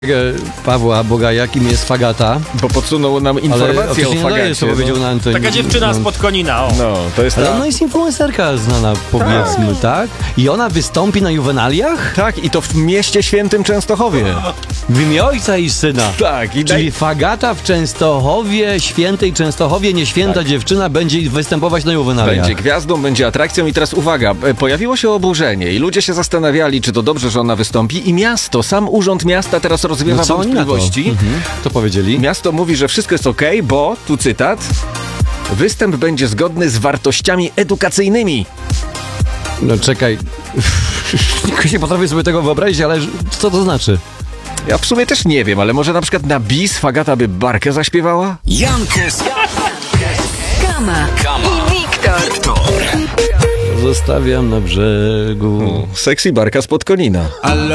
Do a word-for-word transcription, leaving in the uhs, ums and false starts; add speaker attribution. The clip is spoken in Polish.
Speaker 1: Pawła Bogaja, kim jest Fagata.
Speaker 2: Bo podsunął nam informację o Fagacie.
Speaker 1: Co powiedział na antenie.
Speaker 3: Taka dziewczyna spod Konina, o.
Speaker 2: No, to jest
Speaker 1: Ale
Speaker 2: ta...
Speaker 1: ona jest influencerka znana, powiedzmy, tak? I ona wystąpi na juwenaliach?
Speaker 2: Tak, i to w mieście świętym Częstochowie.
Speaker 1: W imię Ojca i Syna.
Speaker 2: Tak, i
Speaker 1: Czyli
Speaker 2: daj...
Speaker 1: Fagata w Częstochowie, świętej Częstochowie, nie święta tak. dziewczyna, będzie występować na juwenaliach.
Speaker 2: Będzie gwiazdą, będzie atrakcją i teraz uwaga, pojawiło się oburzenie i ludzie się zastanawiali, czy to dobrze, że ona wystąpi i miasto, sam urząd miasta teraz rozwiewa
Speaker 1: no co oni na to?
Speaker 2: wątpliwości.
Speaker 1: Mhm. To powiedzieli?
Speaker 2: Miasto mówi, że wszystko jest okej, okay, bo, tu cytat, występ będzie zgodny z wartościami edukacyjnymi.
Speaker 1: No czekaj, nie potrafię sobie tego wyobrazić, ale co to znaczy?
Speaker 2: Ja w sumie też nie wiem, ale może na przykład na bis Fagata by Barkę zaśpiewała?
Speaker 4: Jankes,
Speaker 5: Kama, Kama i Wiktor.
Speaker 1: Zostawiam na brzegu.
Speaker 2: Sexy Barka spod Konina.